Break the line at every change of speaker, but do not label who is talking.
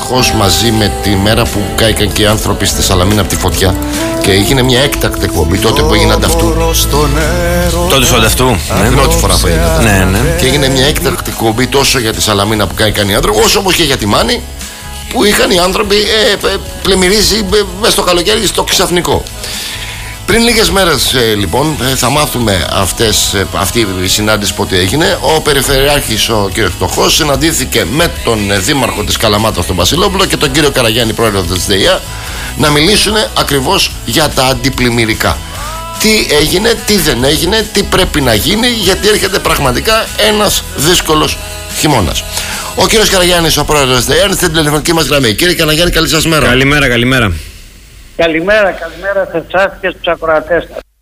ευτυχώς μαζί με τη μέρα που κάηκαν και οι άνθρωποι στη Σαλαμίνα από τη φωτιά και έγινε μια έκτακτη εκπομπή τότε που έγινε ανταυτού.
Τότε στο ανταυτού.
Πρώτη φορά που έγινε.
Ναι.
Και έγινε μια έκτακτη εκπομπή τόσο για τη Σαλαμίνα που κάηκαν οι άνθρωποι, όσο όμως και για τη Μάνη που είχαν οι άνθρωποι πλημμυρίσει μες στο καλοκαίρι στο ξαφνικό. Πριν λίγες μέρες λοιπόν θα μάθουμε αυτή η συνάντηση πότε έγινε. Ο Περιφερειάρχης ο κ. Φτωχός συναντήθηκε με τον Δήμαρχο της Καλαμάτας τον Βασιλόπουλο και τον κύριο Καραγιάννη, πρόεδρο της ΔΕΙΑ, να μιλήσουν ακριβώς για τα αντιπλημμυρικά. Τι έγινε, τι δεν έγινε, τι πρέπει να γίνει, γιατί έρχεται πραγματικά ένας δύσκολος χειμώνας. Ο κύριος Καραγιάννης, ο πρόεδρος της ΔΕΙΑ, είναι στην τηλεφωνική μας γραμμή. Κύριε Καραγιάννη, καλή σας μέρα.
Καλημέρα.
Καλημέρα σε εσάς και στους ακροατές σας.